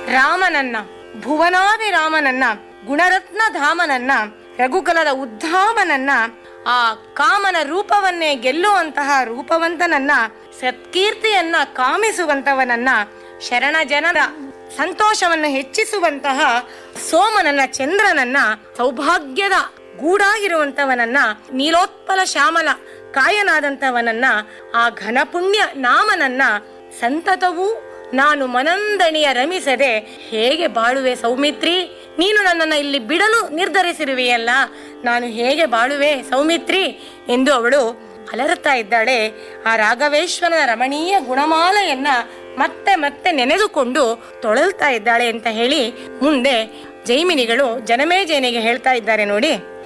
ರಾಮನನ್ನ, ಭುವನಾದಿ ರಾಮನನ್ನ, ಗುಣರತ್ನ ಧಾಮನನ್ನ, ರಘುಕುಲದ ಉದ್ಧಾಮನನ್ನ, ಆ ಕಾಮನ ರೂಪವನ್ನೇ ಗೆಲ್ಲುವಂತಹ ರೂಪವಂತನನ್ನ, ಸತ್ಕೀರ್ತಿಯನ್ನ ಕಾಮಿಸುವಂತವನನ್ನ, ಶರಣ ಜನರ ಸಂತೋಷವನ್ನು ಹೆಚ್ಚಿಸುವಂತಹ ಸೋಮನನ್ನ, ಚಂದ್ರನನ್ನ, ಸೌಭಾಗ್ಯದ ಗೂಡಾಗಿರುವಂತವನನ್ನ, ನೀಲೋತ್ಪಲ ಶ್ಯಾಮಲ ಕಾಯನಾದಂತವನನ್ನ, ಆ ಘನಪುಣ್ಯ ನಾಮನನ್ನ ಸಂತತವೂ ನಾನು ಮನಂದಣಿಯ ರಮಿಸದೆ ಹೇಗೆ ಬಾಳುವೆ ಸೌಮಿತ್ರಿ? ನೀನು ನನ್ನನ್ನು ಇಲ್ಲಿ ಬಿಡಲು ನಿರ್ಧರಿಸಿರುವೆಯಲ್ಲ, ನಾನು ಹೇಗೆ ಬಾಳುವೆ ಸೌಮಿತ್ರಿ ಎಂದು ಅವಳು ಅಲರುತ್ತಾ ಇದ್ದಾಳೆ. ಆ ರಾಘವೇಶ್ವರನ ರಮಣೀಯ ಗುಣಮಾಲೆಯನ್ನ ಮತ್ತೆ ಮತ್ತೆ ನೆನೆದುಕೊಂಡು ತೊಳಲ್ತಾ ಇದ್ದಾಳೆ ಅಂತ ಹೇಳಿ ಮುಂದೆ ಜೈಮಿನಿಗಳು ಜನಮೇಜಯನಿಗೆ ಹೇಳ್ತಾ ಇದ್ದಾರೆ ನೋಡಿ.